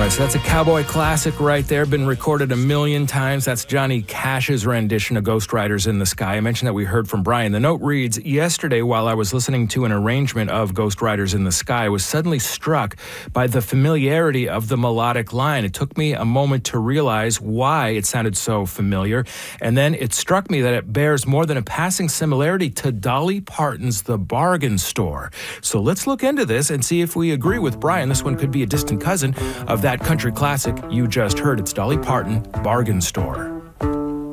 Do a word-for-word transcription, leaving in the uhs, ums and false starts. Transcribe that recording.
right, so that's a cowboy classic right there. Been recorded a million times. That's Johnny Cash's rendition of Ghost Riders in the Sky. I mentioned that we heard from Brian. The note reads, yesterday while I was listening to an arrangement of Ghost Riders in the Sky, I was suddenly struck by the familiarity of the melodic line. It took me a moment to realize why it sounded so familiar. And then it struck me that it bears more than a passing similarity to Dolly Parton's The Bargain Store. So let's look into this and see if we agree with Brian. This one could be a distant cousin of that country classic you just heard. It's Dolly Parton, Bargain Store.